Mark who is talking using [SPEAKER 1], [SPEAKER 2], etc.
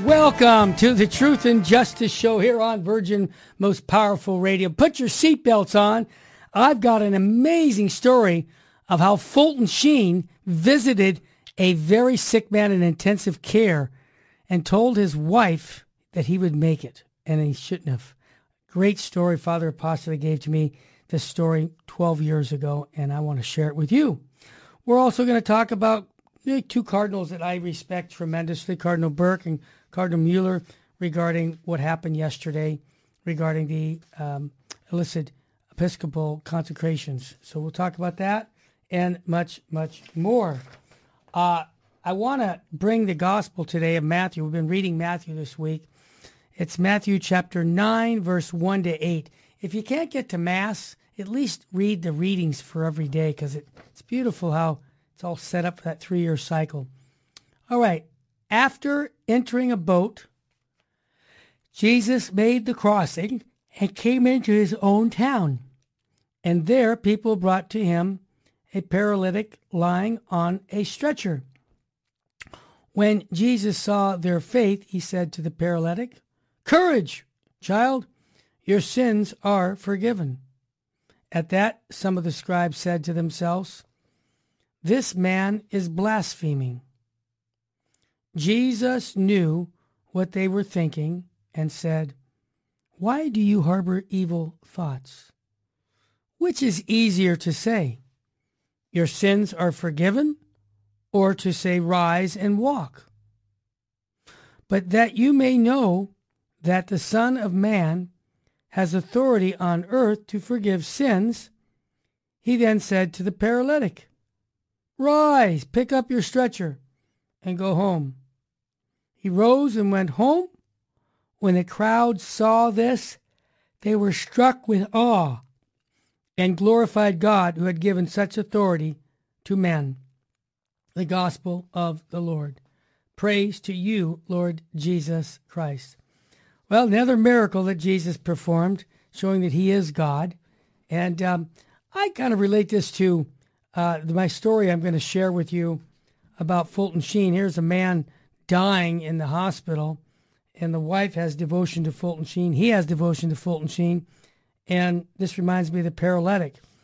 [SPEAKER 1] Welcome to the Truth and Justice Show here on Virgin Most Powerful Radio. Put your seatbelts on. I've got an amazing story of how Fulton Sheen visited a very sick man in intensive care and told his wife that he would make it, and he shouldn't have. Great story. Father Apostle gave to me this story 12 years ago, and I want to share it with you. We're also going to talk about two cardinals that I respect tremendously, Cardinal Burke and Cardinal Mueller, regarding what happened yesterday regarding the illicit Episcopal consecrations. So we'll talk about that and much, much more. I want to bring the gospel today of Matthew. We've been reading Matthew this week. It's Matthew chapter 9, verse 1 to 8. If you can't get to Mass, at least read the readings for every day, because it's beautiful how it's all set up for that 3-year cycle. All right. After entering a boat, Jesus made the crossing and came into his own town. And there people brought to him a paralytic lying on a stretcher. When Jesus saw their faith, he said to the paralytic, "Courage, child, your sins are forgiven." At that, some of the scribes said to themselves, "This man is blaspheming." Jesus knew what they were thinking and said, "Why do you harbor evil thoughts? Which is easier to say, 'Your sins are forgiven,' or to say, 'Rise and walk'? But that you may know that the Son of Man has authority on earth to forgive sins," he then said to the paralytic, "Rise, pick up your stretcher, and go home." He rose and went home. When the crowd saw this, they were struck with awe and glorified God who had given such authority to men. The gospel of the Lord. Praise to you, Lord Jesus Christ. Well, another miracle that Jesus performed, showing that he is God. And I kind of relate this to my story I'm going to share with you about Fulton Sheen. Here's a man dying in the hospital, and the wife has devotion to Fulton Sheen. He has devotion to Fulton Sheen. And this reminds me of the paralytic.